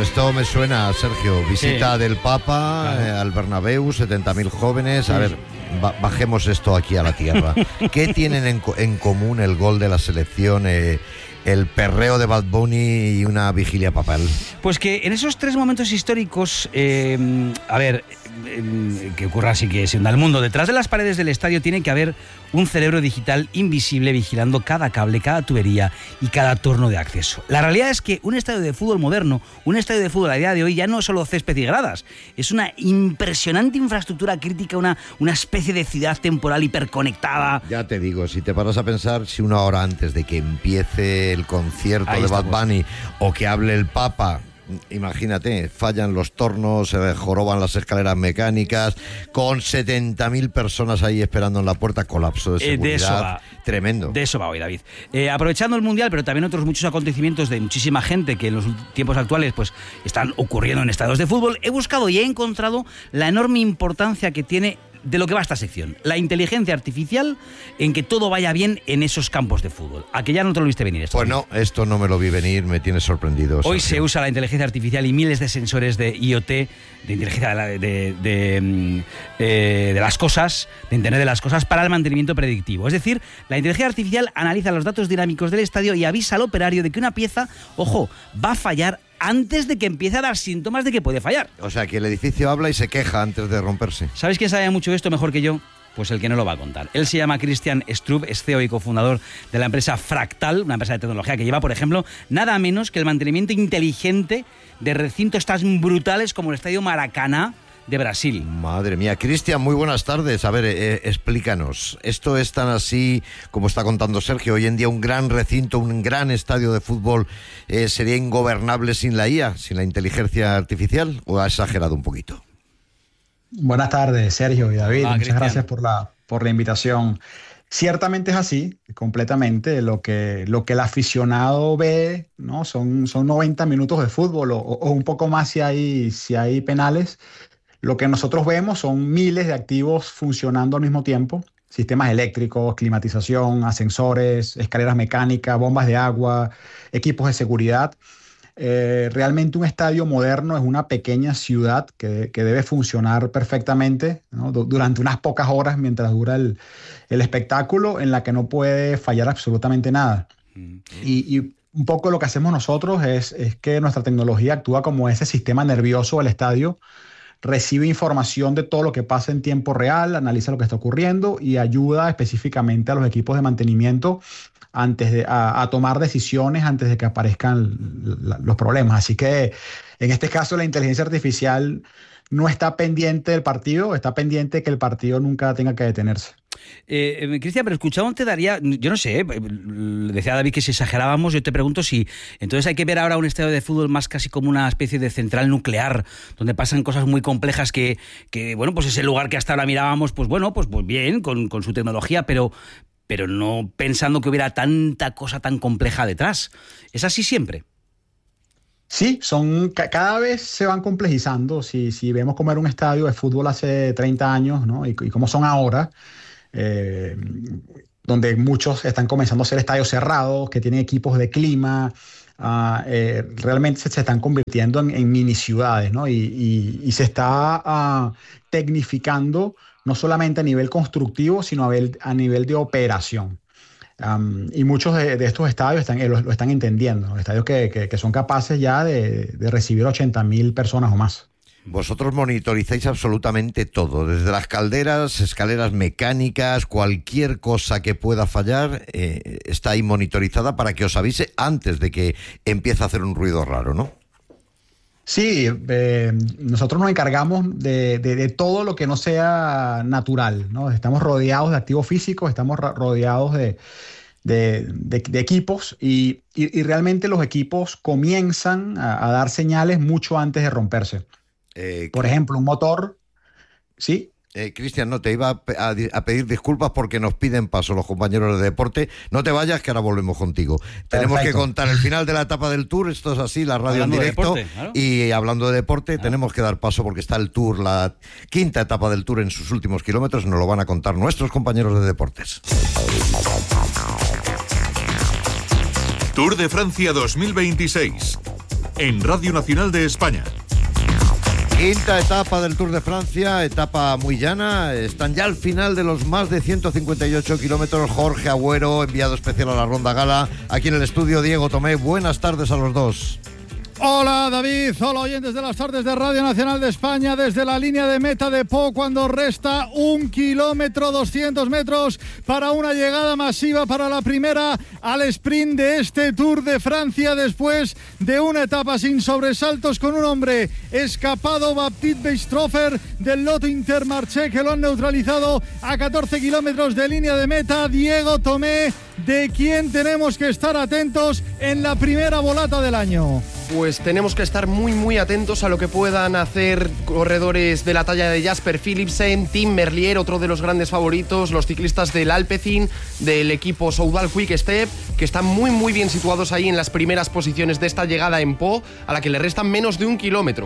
Esto me suena, Sergio. Visita del Papa al Bernabéu, 70.000 jóvenes. A ver, bajemos esto aquí a la tierra. ¿Qué tienen en común el gol de la selección, el perreo de Bad Bunny y una vigilia papal? Pues que en esos tres momentos históricos, que ocurra así que se hunda el mundo, detrás de las paredes del estadio tiene que haber un cerebro digital invisible vigilando cada cable, cada tubería y cada torno de acceso. La realidad es que un estadio de fútbol moderno, un estadio de fútbol a día de hoy ya no es solo césped y gradas, es una impresionante infraestructura crítica, una especie de ciudad temporal hiperconectada. Ya te digo, si te paras a pensar, si una hora antes de que empiece el concierto de Bad Bunny o que hable el Papa, imagínate, fallan los tornos, se joroban las escaleras mecánicas, con 70.000 personas ahí esperando en la puerta, colapso de seguridad, de eso va, tremendo. De eso va hoy, David. Aprovechando el Mundial, pero también otros muchos acontecimientos de muchísima gente que en los tiempos actuales pues están ocurriendo en estadios de fútbol, he buscado y he encontrado la enorme importancia que tiene de lo que va esta sección, la inteligencia artificial en que todo vaya bien en esos campos de fútbol. ¿A que ya no te lo viste venir esto? Pues no, esto no me lo vi venir, me tiene sorprendido. Hoy Sergio. se usa la inteligencia artificial y miles de sensores de IoT, de inteligencia de las cosas, de Internet de las cosas, para el mantenimiento predictivo. Es decir, la inteligencia artificial analiza los datos dinámicos del estadio y avisa al operario de que una pieza, ojo, va a fallar antes de que empiece a dar síntomas de que puede fallar. O sea, que el edificio habla y se queja antes de romperse. ¿Sabes quién sabe mucho esto mejor que yo? Pues el que no lo va a contar. Él se llama Christian Strub, es CEO y cofundador de la empresa Fractal, una empresa de tecnología que lleva, por ejemplo, nada menos que el mantenimiento inteligente de recintos tan brutales como el Estadio Maracaná de Brasil. Madre mía. Cristian, muy buenas tardes. A ver, explícanos. ¿Esto es tan así como está contando Sergio? Hoy en día un gran recinto, un gran estadio de fútbol sería ingobernable sin la IA, sin la inteligencia artificial, ¿o ha exagerado un poquito? Buenas tardes, Sergio y David. Hola, muchas Cristian. gracias por la invitación. Ciertamente es así, completamente. Lo que el aficionado ve, ¿no? Son 90 minutos de fútbol o un poco más si hay penales. Lo que nosotros vemos son miles de activos funcionando al mismo tiempo. Sistemas eléctricos, climatización, ascensores, escaleras mecánicas, bombas de agua, equipos de seguridad. Realmente un estadio moderno es una pequeña ciudad que debe funcionar perfectamente, ¿no? Durante unas pocas horas mientras dura el espectáculo, en la que no puede fallar absolutamente nada. Y un poco lo que hacemos nosotros es que nuestra tecnología actúa como ese sistema nervioso del estadio, recibe información de todo lo que pasa en tiempo real, analiza lo que está ocurriendo y ayuda específicamente a los equipos de mantenimiento a tomar decisiones antes de que aparezcan los problemas. Así que en este caso la inteligencia artificial no está pendiente del partido, está pendiente de que el partido nunca tenga que detenerse. Cristian, pero escuchado te daría, yo no sé, decía David que si exagerábamos, yo te pregunto si entonces hay que ver ahora un estadio de fútbol más casi como una especie de central nuclear, donde pasan cosas muy complejas que bueno, pues ese lugar que hasta ahora mirábamos, pues bueno, pues bien, con su tecnología, pero no pensando que hubiera tanta cosa tan compleja detrás. ¿Es así siempre? Sí, cada vez se van complejizando. Si vemos cómo era un estadio de fútbol hace 30 años, ¿no? y cómo son ahora, donde muchos están comenzando a ser estadios cerrados, que tienen equipos de clima, realmente se están convirtiendo en mini ciudades, ¿no? Y se está tecnificando no solamente a nivel constructivo, sino a nivel de operación. Y muchos de estos estadios lo están entendiendo, ¿no? Estadios que son capaces ya de recibir 80.000 personas o más. Vosotros monitorizáis absolutamente todo, desde las calderas, escaleras mecánicas, cualquier cosa que pueda fallar está ahí monitorizada para que os avise antes de que empiece a hacer un ruido raro, ¿no? Sí, nosotros nos encargamos de todo lo que no sea natural, ¿no? Estamos rodeados de activos físicos, estamos rodeados de equipos y realmente los equipos comienzan a dar señales mucho antes de romperse. Por ejemplo, un motor, ¿sí? Cristian, no, te iba a pedir disculpas porque nos piden paso los compañeros de deporte. No te vayas, que ahora volvemos contigo. Tenemos que contar el final de la etapa del Tour. Esto es así, la radio hablando en directo. De deporte, claro. Y hablando de deporte, tenemos que dar paso porque está el Tour, la quinta etapa del Tour en sus últimos kilómetros. Nos lo van a contar nuestros compañeros de deportes. Tour de Francia 2026. en Radio Nacional de España. Quinta etapa del Tour de Francia, etapa muy llana. Están ya al final de los más de 158 kilómetros. Jorge Agüero, enviado especial a la Ronda Gala. Aquí en el estudio, Diego Tomé. Buenas tardes a los dos. Hola David, hola oyentes de las tardes de Radio Nacional de España, desde la línea de meta de Pau, cuando resta 1 kilómetro 200 metros para una llegada masiva para la primera al sprint de este Tour de Francia, después de una etapa sin sobresaltos con un hombre escapado, Baptiste Weistrofer del Lotto Intermarché, que lo han neutralizado a 14 kilómetros de línea de meta. Diego Tomé, ¿de quién tenemos que estar atentos en la primera volata del año? Pues tenemos que estar muy atentos a lo que puedan hacer corredores de la talla de Jasper Philipsen, Tim Merlier, otro de los grandes favoritos, los ciclistas del Alpecin, del equipo Soudal Quick Step, que están muy bien situados ahí en las primeras posiciones de esta llegada en Pau, a la que le restan menos de 1 kilómetro.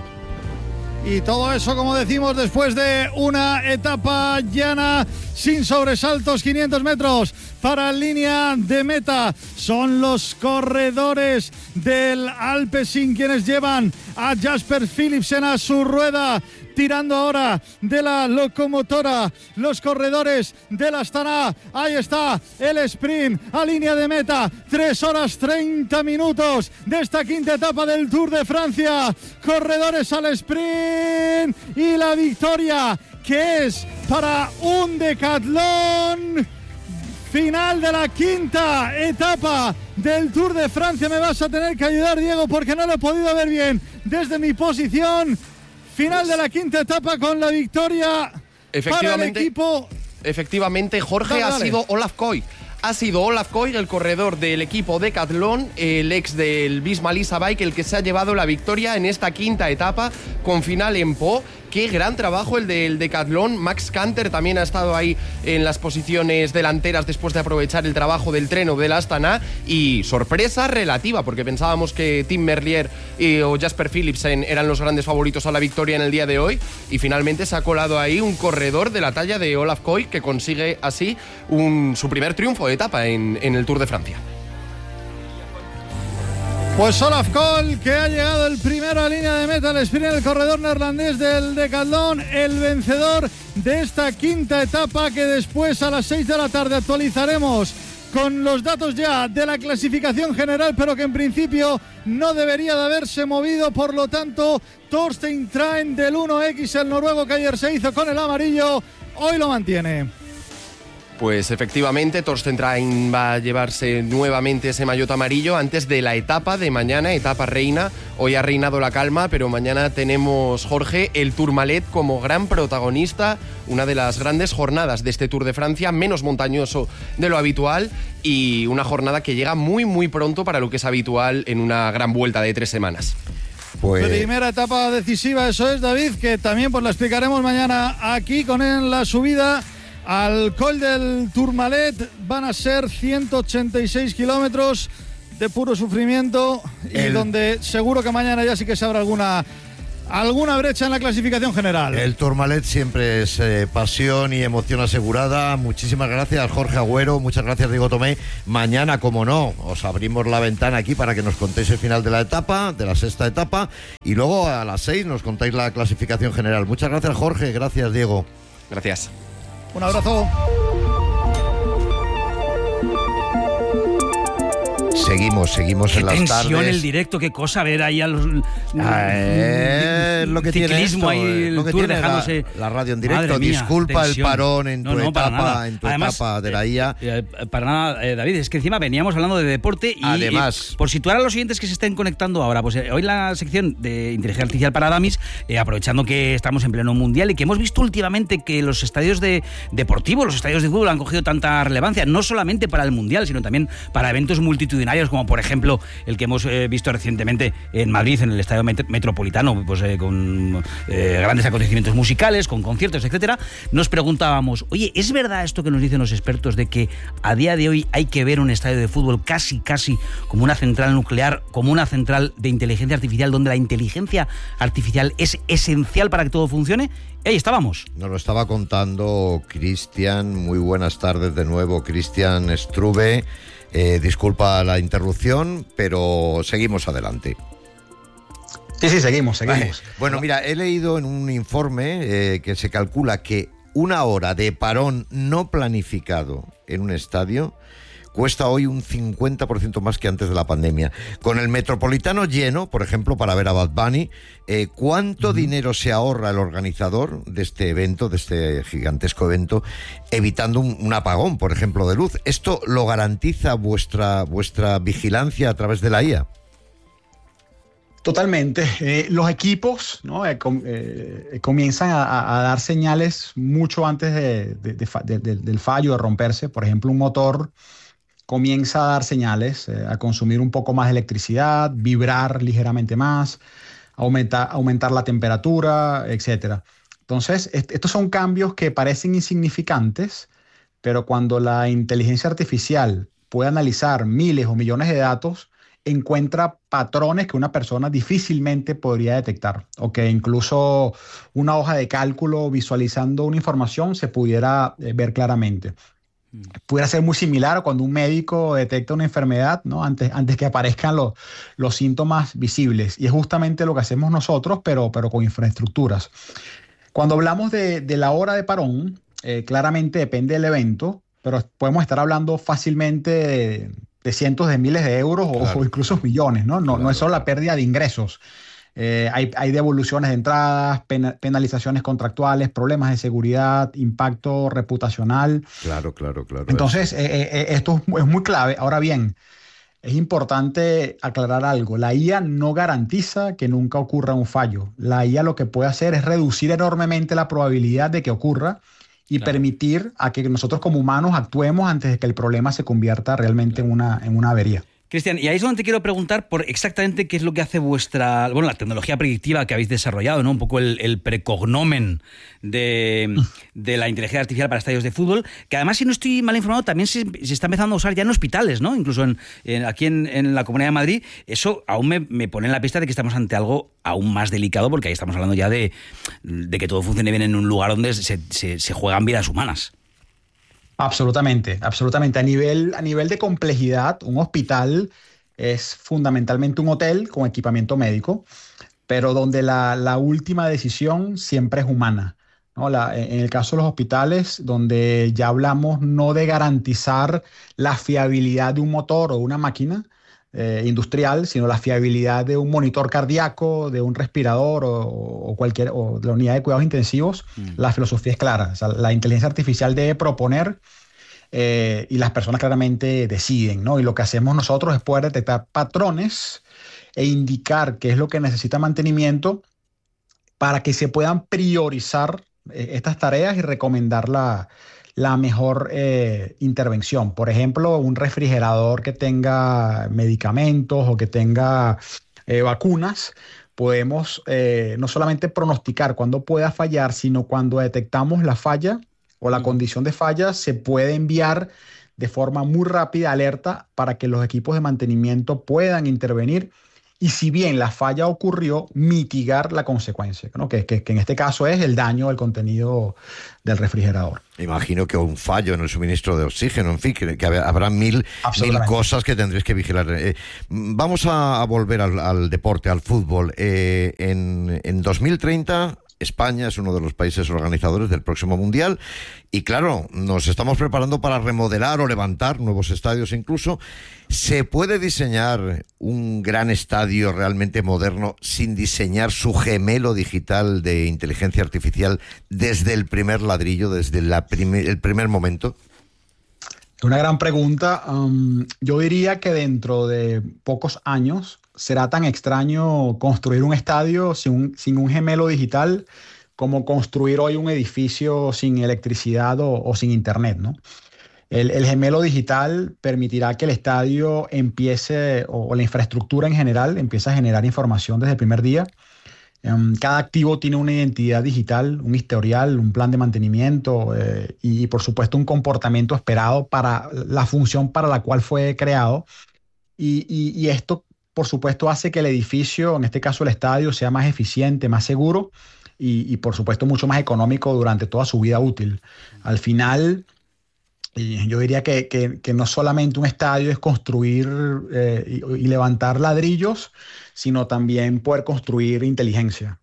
Y todo eso, como decimos, después de una etapa llana sin sobresaltos, 500 metros para línea de meta. Son los corredores del Alpecin quienes llevan a Jasper Philipsen a su rueda, tirando ahora de la locomotora los corredores del Astana. Ahí está el sprint a línea de meta, 3 horas 30 minutos de esta quinta etapa del Tour de Francia. Corredores al sprint y la victoria, que es para un decatlón. Final de la quinta etapa del Tour de Francia. Me vas a tener que ayudar, Diego, porque no lo he podido ver bien desde mi posición. Final de la quinta etapa con la victoria para el equipo. Efectivamente, Jorge, ha sido Olaf Koy. Ha sido Olaf Koy, el corredor del equipo Decathlon, el ex del Visma Lease Bike, el que se ha llevado la victoria en esta quinta etapa con final en Pau. Qué gran trabajo el del Decathlon. Max Canter también ha estado ahí en las posiciones delanteras después de aprovechar el trabajo del Treno del Astana. Y sorpresa relativa, porque pensábamos que Tim Merlier o Jasper Philipsen eran los grandes favoritos a la victoria en el día de hoy. Y finalmente se ha colado ahí un corredor de la talla de Olaf Koy, que consigue así su primer triunfo de etapa en el Tour de Francia. Pues Olaf Koy, que ha llegado el primero a línea de meta, el sprint, el corredor neerlandés del Decathlon, el vencedor de esta quinta etapa, que después a las 6 de la tarde actualizaremos con los datos ya de la clasificación general, pero que en principio no debería de haberse movido. Por lo tanto, Torstein Train del 1X, el noruego que ayer se hizo con el amarillo, hoy lo mantiene. Pues efectivamente, Torstein Train va a llevarse nuevamente ese maillot amarillo antes de la etapa de mañana, etapa reina. Hoy ha reinado la calma, pero mañana tenemos, Jorge, el Tourmalet como gran protagonista, una de las grandes jornadas de este Tour de Francia, menos montañoso de lo habitual y una jornada que llega muy pronto para lo que es habitual en una gran vuelta de 3 semanas. Pues primera etapa decisiva, eso es, David, que también pues la explicaremos mañana aquí con la subida al Col del Tourmalet. Van a ser 186 kilómetros de puro sufrimiento y donde seguro que mañana ya sí que se habrá alguna brecha en la clasificación general. El Tourmalet siempre es pasión y emoción asegurada. Muchísimas gracias, Jorge Agüero. Muchas gracias, Diego Tomé. Mañana, como no, os abrimos la ventana aquí para que nos contéis el final de la etapa, de la sexta etapa, y luego a las 6 nos contáis la clasificación general. Muchas gracias, Jorge. Gracias, Diego. Gracias. Un abrazo. Seguimos en las tardes. Qué tensión el directo, qué cosa ver ahí a los lo que ciclismo tiene ahí, el lo que Tour tiene dejándose. la radio en directo. Madre mía, disculpa tensión. El parón en tu etapa, Además, etapa de la IA. Para nada, David, es que encima veníamos hablando de deporte y además, por situar a los oyentes que se estén conectando ahora, pues hoy la sección de inteligencia artificial para Damis, aprovechando que estamos en pleno mundial y que hemos visto últimamente que los estadios deportivos, los estadios de fútbol han cogido tanta relevancia, no solamente para el mundial, sino también para eventos multitudinarios, como por ejemplo el que hemos visto recientemente en Madrid, en el Estadio Metropolitano, pues con grandes acontecimientos musicales, con conciertos, etcétera. Nos preguntábamos, oye, ¿es verdad esto que nos dicen los expertos de que a día de hoy hay que ver un estadio de fútbol casi como una central nuclear, como una central de inteligencia artificial, donde la inteligencia artificial es esencial para que todo funcione? Ahí estábamos. Nos lo estaba contando Cristian. Muy buenas tardes de nuevo, Cristian Strube. Disculpa la interrupción, pero seguimos adelante. Sí, seguimos. Bueno, mira, he leído en un informe que se calcula que una hora de parón no planificado en un estadio cuesta hoy un 50% más que antes de la pandemia. Con el Metropolitano lleno, por ejemplo, para ver a Bad Bunny, ¿cuánto dinero se ahorra el organizador de este evento, de este gigantesco evento, evitando un apagón, por ejemplo, de luz? ¿Esto lo garantiza vuestra vigilancia a través de la IA? Totalmente. Los equipos, ¿no? Comienzan a dar señales mucho antes del fallo, de romperse. Por ejemplo, un motor comienza a dar señales, a consumir un poco más de electricidad, vibrar ligeramente más, aumentar la temperatura, etc. Entonces, estos son cambios que parecen insignificantes, pero cuando la inteligencia artificial puede analizar miles o millones de datos, encuentra patrones que una persona difícilmente podría detectar, o que incluso una hoja de cálculo visualizando una información se pudiera ver claramente. Pudiera ser muy similar a cuando un médico detecta una enfermedad, ¿no? Antes que aparezcan los síntomas visibles. Y es justamente lo que hacemos nosotros, pero con infraestructuras. Cuando hablamos de la hora de parón, claramente depende del evento, pero podemos estar hablando fácilmente de cientos de miles de euros o incluso millones, ¿no? No es solo la pérdida de ingresos. Hay devoluciones de entradas, penalizaciones contractuales, problemas de seguridad, impacto reputacional. Claro. Entonces, esto es muy clave. Ahora bien, es importante aclarar algo. La IA no garantiza que nunca ocurra un fallo. La IA lo que puede hacer es reducir enormemente la probabilidad de que ocurra y permitir a que nosotros como humanos actuemos antes de que el problema se convierta realmente en una avería. Cristian, y ahí es donde te quiero preguntar por exactamente qué es lo que hace la tecnología predictiva que habéis desarrollado, ¿no? Un poco el precognomen de la inteligencia artificial para estadios de fútbol, que además, si no estoy mal informado, también se está empezando a usar ya en hospitales, ¿no? Incluso aquí en la Comunidad de Madrid. Eso aún me pone en la pista de que estamos ante algo aún más delicado, porque ahí estamos hablando ya de que todo funcione bien en un lugar donde se juegan vidas humanas. Absolutamente. A nivel de complejidad, un hospital es fundamentalmente un hotel con equipamiento médico, pero donde la última decisión siempre es humana, ¿no? En el caso de los hospitales, donde ya hablamos no de garantizar la fiabilidad de un motor o una máquina industrial, sino la fiabilidad de un monitor cardíaco, de un respirador o de la unidad de cuidados intensivos. La filosofía es clara. O sea, la inteligencia artificial debe proponer y las personas claramente deciden, ¿no? Y lo que hacemos nosotros es poder detectar patrones e indicar qué es lo que necesita mantenimiento para que se puedan priorizar estas tareas y recomendar la mejor intervención. Por ejemplo, un refrigerador que tenga medicamentos o que tenga vacunas, podemos no solamente pronosticar cuándo pueda fallar, sino cuando detectamos la falla o la condición de falla, se puede enviar de forma muy rápida alerta para que los equipos de mantenimiento puedan intervenir y, si bien la falla ocurrió, mitigar la consecuencia, ¿no? Que en este caso es el daño al contenido del refrigerador. Imagino que un fallo en el suministro de oxígeno, en fin, que habrá mil cosas que tendréis que vigilar. Vamos a volver al deporte, al fútbol. En 2030... España es uno de los países organizadores del próximo Mundial y, claro, nos estamos preparando para remodelar o levantar nuevos estadios incluso. ¿Se puede diseñar un gran estadio realmente moderno sin diseñar su gemelo digital de inteligencia artificial desde el primer ladrillo, desde el primer momento? Una gran pregunta. Yo diría que dentro de pocos años será tan extraño construir un estadio sin un gemelo digital como construir hoy un edificio sin electricidad o sin internet, ¿no? El gemelo digital permitirá que el estadio empiece, o la infraestructura en general, empiece a generar información desde el primer día. Cada activo tiene una identidad digital, un historial, un plan de mantenimiento y, por supuesto, un comportamiento esperado para la función para la cual fue creado. Y esto, por supuesto, hace que el edificio, en este caso el estadio, sea más eficiente, más seguro y por supuesto, mucho más económico durante toda su vida útil. Al final, Y yo diría que no solamente un estadio es construir y levantar ladrillos, sino también poder construir inteligencia.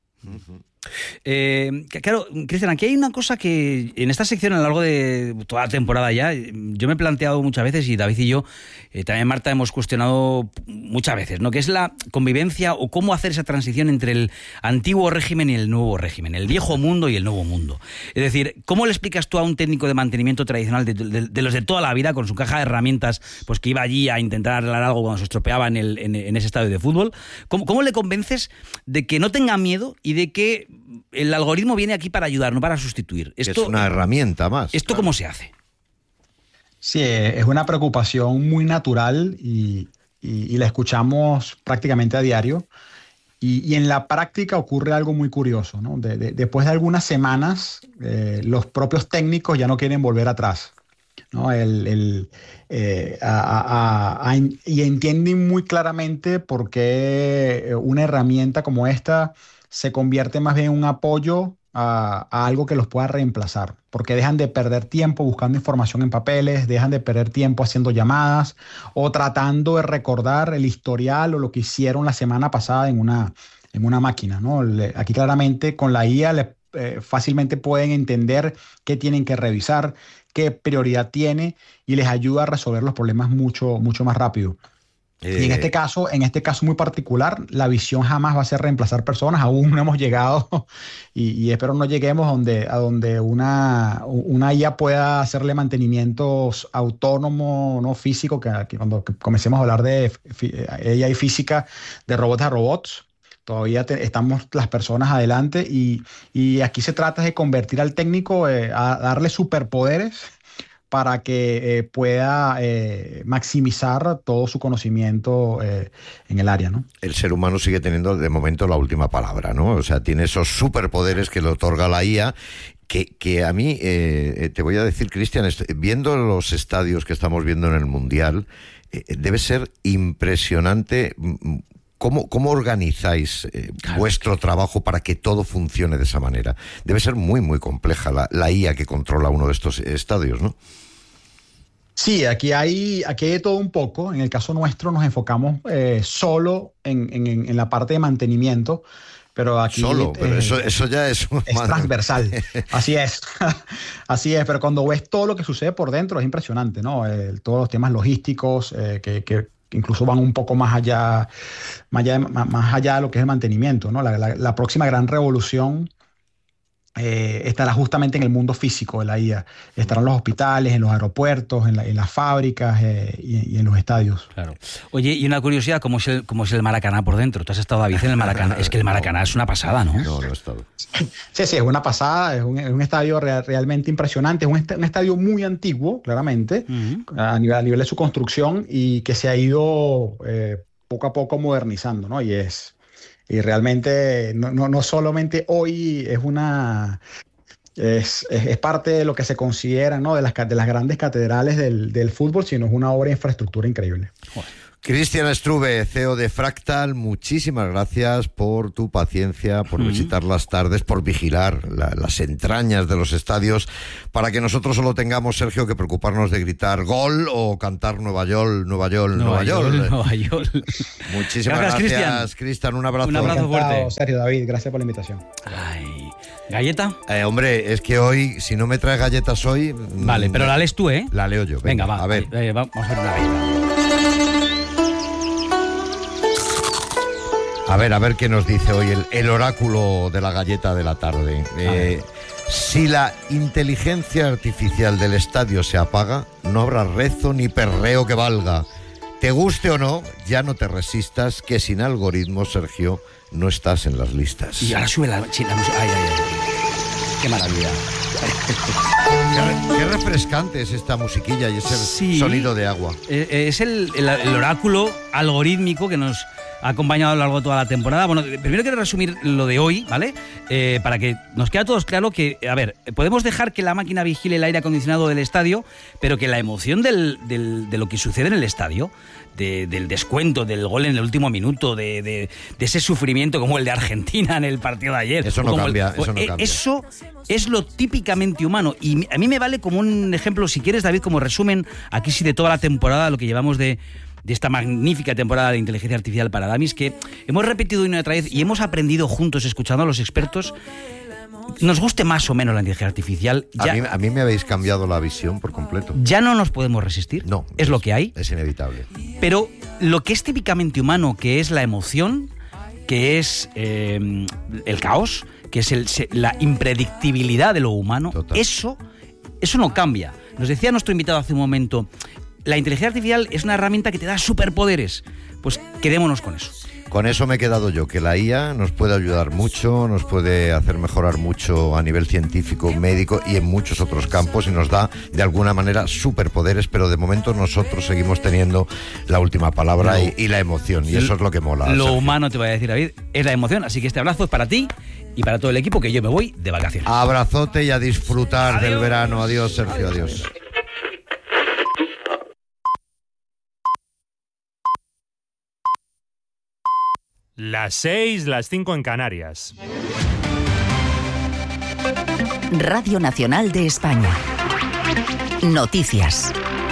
Claro, Cristian, aquí hay una cosa que en esta sección a lo largo de toda la temporada ya, yo me he planteado muchas veces, y David y yo, también Marta, hemos cuestionado muchas veces, ¿no? Que es la convivencia o cómo hacer esa transición entre el antiguo régimen y el nuevo régimen, el viejo mundo y el nuevo mundo. Es decir, ¿cómo le explicas tú a un técnico de mantenimiento tradicional de los de toda la vida, con su caja de herramientas, pues que iba allí a intentar arreglar algo cuando se estropeaba en ese estadio de fútbol? ¿Cómo le convences de que no tenga miedo y de que el algoritmo viene aquí para ayudar, no para sustituir? Esto es una herramienta más. ¿Esto cómo se hace? Sí, es una preocupación muy natural y la escuchamos prácticamente a diario. Y en la práctica ocurre algo muy curioso, ¿no? Después de algunas semanas, los propios técnicos ya no quieren volver atrás, ¿no? Y entienden muy claramente por qué una herramienta como esta se convierte más bien en un apoyo a algo que los pueda reemplazar, porque dejan de perder tiempo buscando información en papeles, dejan de perder tiempo haciendo llamadas o tratando de recordar el historial o lo que hicieron la semana pasada en una máquina, ¿no? Aquí claramente con la IA fácilmente pueden entender qué tienen que revisar, qué prioridad tiene, y les ayuda a resolver los problemas mucho, mucho más rápido. Y en este caso muy particular, la visión jamás va a ser reemplazar personas. Aún no hemos llegado y espero no lleguemos a donde una IA pueda hacerle mantenimientos autónomo, no físico, que cuando comencemos a hablar de AI física, de robots a robots. Todavía estamos las personas adelante y aquí se trata de convertir al técnico, a darle superpoderes para que pueda maximizar todo su conocimiento en el área, ¿no? El ser humano sigue teniendo de momento la última palabra, ¿no? O sea, tiene esos superpoderes que le otorga la IA, que a mí, te voy a decir, Cristian, viendo los estadios que estamos viendo en el Mundial, debe ser impresionante. ¿Cómo organizáis vuestro trabajo para que todo funcione de esa manera? Debe ser muy, muy compleja la IA que controla uno de estos estadios, ¿no? Sí, aquí hay todo un poco. En el caso nuestro nos enfocamos solo en la parte de mantenimiento, pero aquí... Pero eso ya es transversal. Así es. Así es, pero cuando ves todo lo que sucede por dentro es impresionante, ¿no? Todos los temas logísticos que incluso van un poco más allá de lo que es el mantenimiento, ¿no? La próxima gran revolución estará justamente en el mundo físico de la IA. Estarán en los hospitales, en los aeropuertos, en las fábricas y en los estadios. Claro. Oye, y una curiosidad, ¿cómo es el Maracaná por dentro? ¿Tú has estado, David, en el Maracaná? Es que el Maracaná es una pasada, ¿no? No he estado. Sí, es una pasada. Es un estadio realmente impresionante. Es un estadio muy antiguo, claramente, a nivel de su construcción, y que se ha ido poco a poco modernizando, ¿no? Y realmente no solamente hoy es parte de lo que se considera, ¿no? de las grandes catedrales del fútbol, sino es una obra de infraestructura increíble. Cristian Strube, CEO de Fractal, muchísimas gracias por tu paciencia, por visitar las tardes, por vigilar las entrañas de los estadios, para que nosotros solo tengamos, Sergio, que preocuparnos de gritar gol o cantar Nueva York, Nueva York, Nueva York. Nueva York. Muchísimas gracias, Cristian. Un abrazo. Un abrazo fuerte. Sergio, David, gracias por la invitación. Ay, ¿galleta? Hombre, es que hoy, si no me traes galletas hoy... Vale, pero la lees tú, ¿eh? La leo yo. Venga, va. A ver. Vamos a hacer una galleta. A ver qué nos dice hoy el oráculo de la galleta de la tarde. Si la inteligencia artificial del estadio se apaga, no habrá rezo ni perreo que valga. Te guste o no, ya no te resistas, que sin algoritmos, Sergio, no estás en las listas. Y ahora sube la música. Ay. Qué maravilla. Qué refrescante es esta musiquilla y ese sonido de agua. Es el oráculo algorítmico que nos ha acompañado a lo largo de toda la temporada. Bueno, primero quiero resumir lo de hoy, ¿vale? Para que nos quede a todos claro que, a ver, podemos dejar que la máquina vigile el aire acondicionado del estadio, pero que la emoción de lo que sucede en el estadio, del descuento, del gol en el último minuto, de ese sufrimiento como el de Argentina en el partido de ayer. Eso no cambia. Eso es lo típicamente humano. Y a mí me vale como un ejemplo, si quieres, David, como resumen aquí sí de toda la temporada, lo que llevamos de esta magnífica temporada de inteligencia artificial para Damis, que hemos repetido una y otra vez y hemos aprendido juntos, escuchando a los expertos. Nos guste más o menos la inteligencia artificial. A mí me habéis cambiado la visión por completo. Ya no nos podemos resistir. No. Es lo que hay. Es inevitable. Pero lo que es típicamente humano, que es la emoción, que es el caos, que es la impredictibilidad de lo humano, eso no cambia. Nos decía nuestro invitado hace un momento, la inteligencia artificial es una herramienta que te da superpoderes. Pues quedémonos con eso. Con eso me he quedado yo, que la IA nos puede ayudar mucho, nos puede hacer mejorar mucho a nivel científico, médico y en muchos otros campos, y nos da de alguna manera superpoderes, pero de momento nosotros seguimos teniendo la última palabra y la emoción, y eso es lo que mola. Lo Sergio. humano, te voy a decir, David, es la emoción, así que este abrazo es para ti y para todo el equipo, que yo me voy de vacaciones. Abrazote y a disfrutar del verano. Adiós, Sergio, adiós. Las 6, las 5 en Canarias. Radio Nacional de España. Noticias.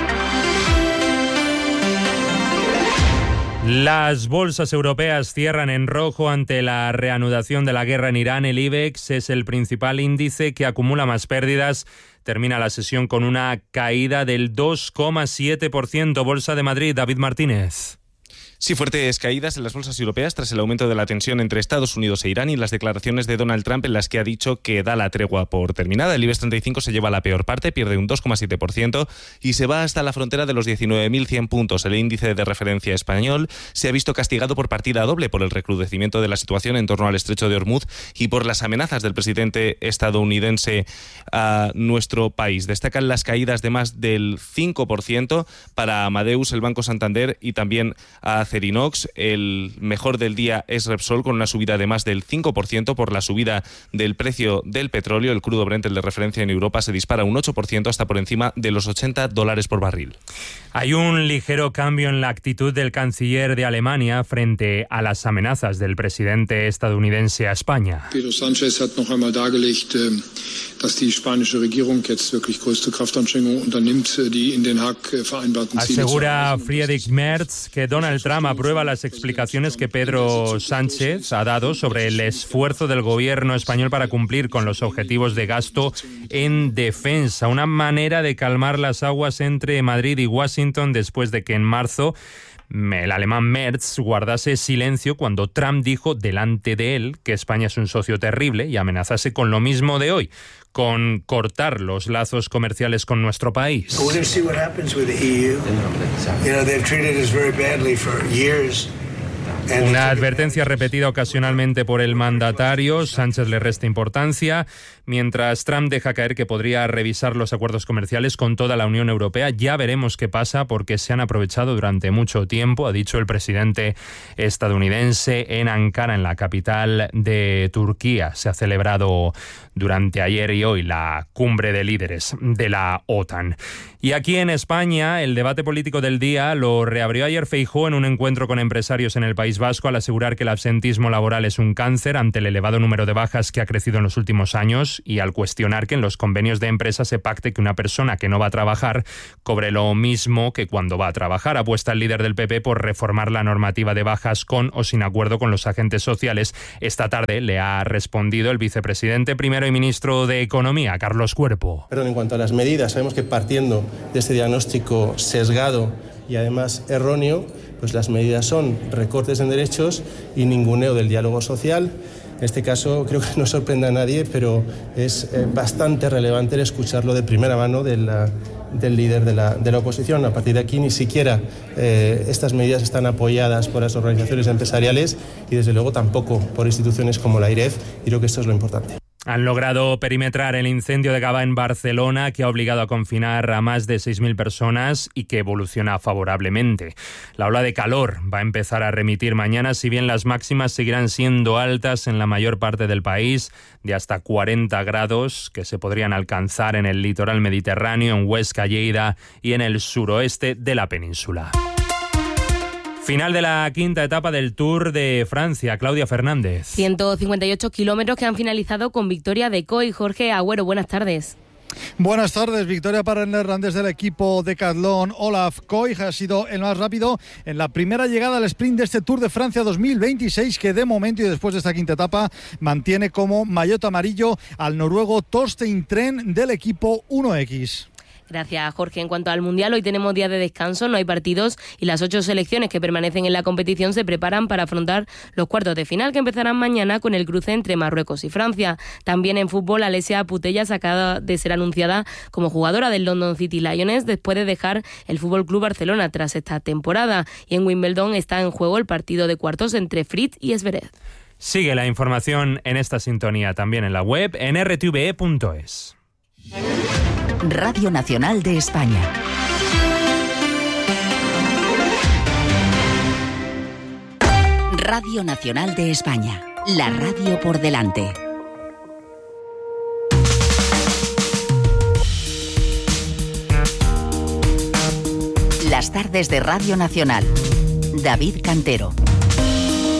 Las bolsas europeas cierran en rojo ante la reanudación de la guerra en Irán. El IBEX es el principal índice que acumula más pérdidas. Termina la sesión con una caída del 2,7%. Bolsa de Madrid, David Martínez. Sí, fuertes caídas en las bolsas europeas tras el aumento de la tensión entre Estados Unidos e Irán y las declaraciones de Donald Trump en las que ha dicho que da la tregua por terminada. El IBEX 35 se lleva la peor parte, pierde un 2,7% y se va hasta la frontera de los 19.100 puntos. El índice de referencia español se ha visto castigado por partida doble por el recrudecimiento de la situación en torno al estrecho de Hormuz y por las amenazas del presidente estadounidense a nuestro país. Destacan las caídas de más del 5% para Amadeus, el Banco Santander y también a Acerinox. El mejor del día es Repsol, con una subida de más del 5% por la subida del precio del petróleo. El crudo Brent, el de referencia en Europa, se dispara un 8% hasta por encima de los $80 por barril. Hay un ligero cambio en la actitud del canciller de Alemania frente a las amenazas del presidente estadounidense a España. Pedro Sánchez hat noch einmal dargelegt, dass die spanische Regierung jetzt wirklich größte Kraftanstrengungen unternimmt, die in Den Haag vereinbarten Ziele. Asegura Friedrich Merz que Donald Trump aprueba las explicaciones que Pedro Sánchez ha dado sobre el esfuerzo del gobierno español para cumplir con los objetivos de gasto en defensa. Una manera de calmar las aguas entre Madrid y Washington después de que en marzo el alemán Merz guardase silencio cuando Trump dijo delante de él que España es un socio terrible y amenazase con lo mismo de hoy, con cortar los lazos comerciales con nuestro país. Una advertencia repetida ocasionalmente por el mandatario. Sánchez le resta importancia, mientras Trump deja caer que podría revisar los acuerdos comerciales con toda la Unión Europea. Ya veremos qué pasa, porque se han aprovechado durante mucho tiempo, ha dicho el presidente estadounidense en Ankara, en la capital de Turquía. Se ha celebrado durante ayer y hoy la cumbre de líderes de la OTAN. Y aquí en España, el debate político del día lo reabrió ayer Feijóo en un encuentro con empresarios en el País Vasco, al asegurar que el absentismo laboral es un cáncer ante el elevado número de bajas que ha crecido en los últimos años, y al cuestionar que en los convenios de empresa se pacte que una persona que no va a trabajar cobre lo mismo que cuando va a trabajar. Apuesta el líder del PP por reformar la normativa de bajas con o sin acuerdo con los agentes sociales. Esta tarde le ha respondido el vicepresidente primero y ministro de Economía, Carlos Cuerpo. En cuanto a las medidas, sabemos que partiendo de este diagnóstico sesgado y además erróneo, pues las medidas son recortes en derechos y ninguneo del diálogo social. En este caso creo que no sorprende a nadie, pero es bastante relevante escucharlo de primera mano del líder de la oposición. A partir de aquí ni siquiera estas medidas están apoyadas por las organizaciones empresariales y desde luego tampoco por instituciones como la AIREF, y creo que esto es lo importante. Han logrado perimetrar el incendio de Gavà en Barcelona, que ha obligado a confinar a más de 6.000 personas y que evoluciona favorablemente. La ola de calor va a empezar a remitir mañana, si bien las máximas seguirán siendo altas en la mayor parte del país, de hasta 40 grados, que se podrían alcanzar en el litoral mediterráneo, en Huesca, Lleida y en el suroeste de la península. Final de la quinta etapa del Tour de Francia. Claudia Fernández. 158 kilómetros que han finalizado con victoria de Coy. Jorge Agüero, buenas tardes. Buenas tardes, victoria para el neerlandés del equipo Decathlon. Olaf Koij ha sido el más rápido en la primera llegada al sprint de este Tour de Francia 2026, que de momento y después de esta quinta etapa mantiene como maillot amarillo al noruego Torstein Tren del equipo 1X. Gracias, Jorge. En cuanto al Mundial, hoy tenemos día de descanso, no hay partidos y las 8 selecciones que permanecen en la competición se preparan para afrontar los cuartos de final que empezarán mañana con el cruce entre Marruecos y Francia. También en fútbol, Alessia Putellas acaba de ser anunciada como jugadora del London City Lions después de dejar el FC Barcelona tras esta temporada. Y en Wimbledon está en juego el partido de cuartos entre Fritz y Zverev. Sigue la información en esta sintonía también en la web en rtve.es. Radio Nacional de España. Radio Nacional de España. La radio por delante. Las tardes de Radio Nacional. David Cantero.